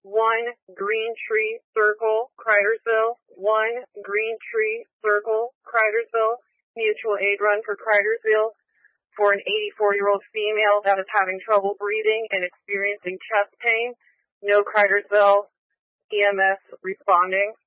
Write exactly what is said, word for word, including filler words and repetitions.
one Green Tree Circle, Cridersville, one Green Tree Circle, Cridersville, mutual aid run for Cridersville for an eighty-four-year-old female that is having trouble breathing and experiencing chest pain. No Cridersville E M S responding.